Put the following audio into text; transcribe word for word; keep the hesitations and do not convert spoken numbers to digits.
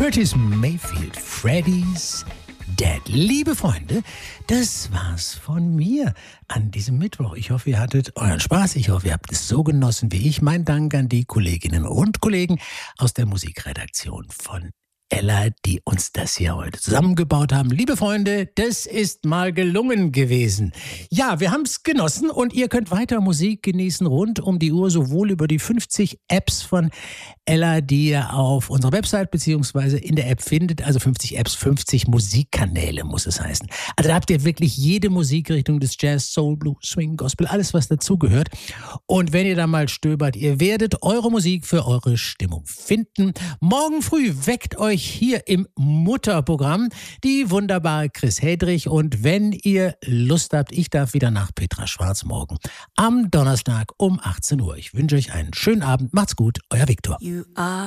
Curtis Mayfield, Freddy's Dead. Liebe Freunde, das war's von mir an diesem Mittwoch. Ich hoffe, ihr hattet euren Spaß. Ich hoffe, ihr habt es so genossen wie ich. Mein Dank an die Kolleginnen und Kollegen aus der Musikredaktion von Ella, die uns das hier heute zusammengebaut haben. Liebe Freunde, das ist mal gelungen gewesen. Ja, wir haben es genossen und ihr könnt weiter Musik genießen rund um die Uhr, sowohl über die fünfzig Apps von Ella, die ihr auf unserer Website beziehungsweise in der App findet. Also fünfzig Apps, fünfzig Musikkanäle muss es heißen. Also da habt ihr wirklich jede Musikrichtung des Jazz, Soul, Blues, Swing, Gospel, alles was dazugehört. Und wenn ihr da mal stöbert, ihr werdet eure Musik für eure Stimmung finden. Morgen früh weckt euch hier im Mutterprogramm die wunderbare Chris Hedrich. Und wenn ihr Lust habt, ich darf wieder nach Petra Schwarz morgen am Donnerstag um achtzehn Uhr. Ich wünsche euch einen schönen Abend. Macht's gut, euer Viktor. You are